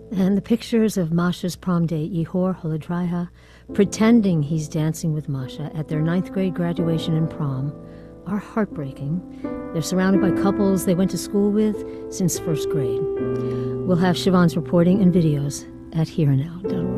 And the pictures of Masha's prom date, Yehor Holodraiha, pretending he's dancing with Masha at their 9th grade graduation and prom, are heartbreaking. They're surrounded by couples they went to school with since 1st grade. We'll have Siobhan's reporting and videos at hereandnow.org.